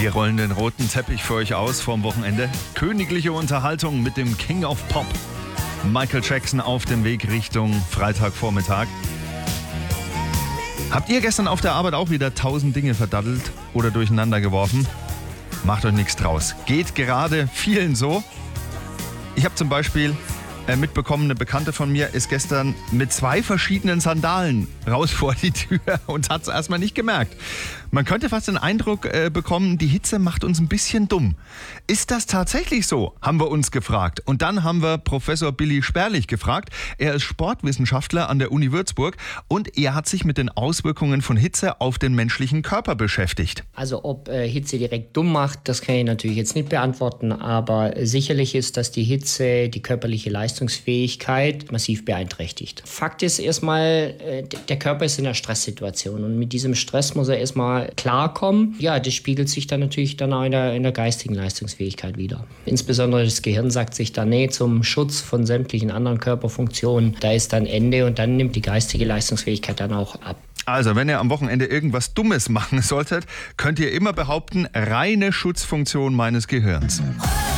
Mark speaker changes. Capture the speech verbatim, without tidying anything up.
Speaker 1: Wir rollen den roten Teppich für euch aus vorm Wochenende. Königliche Unterhaltung mit dem King of Pop. Michael Jackson auf dem Weg Richtung Freitagvormittag. Habt ihr gestern auf der Arbeit auch wieder tausend Dinge verdaddelt oder durcheinander geworfen? Macht euch nichts draus. Geht gerade vielen so. Ich habe zum Beispiel äh, mitbekommen, eine Bekannte von mir ist gestern mit zwei verschiedenen Sandalen raus vor die Tür und hat es erstmal nicht gemerkt. Man könnte fast den Eindruck äh, bekommen, die Hitze macht uns ein bisschen dumm. Ist das tatsächlich so, haben wir uns gefragt. Und dann haben wir Professor Billy Sperlich gefragt. Er ist Sportwissenschaftler an der Uni Würzburg und er hat sich mit den Auswirkungen von Hitze auf den menschlichen Körper beschäftigt.
Speaker 2: Also ob äh, Hitze direkt dumm macht, das kann ich natürlich jetzt nicht beantworten, aber sicherlich ist, dass die Hitze die körperliche Leistungsfähigkeit massiv beeinträchtigt. Fakt ist erstmal, äh, der Körper ist in einer Stresssituation und mit diesem Stress muss er erstmal klarkommen. Ja, das spiegelt sich dann natürlich dann auch in der, in der geistigen Leistungsfähigkeit wieder. Insbesondere das Gehirn sagt sich dann, nee, zum Schutz von sämtlichen anderen Körperfunktionen, da ist dann Ende und dann nimmt die geistige Leistungsfähigkeit dann auch ab.
Speaker 1: Also, wenn ihr am Wochenende irgendwas Dummes machen solltet, könnt ihr immer behaupten, reine Schutzfunktion meines Gehirns.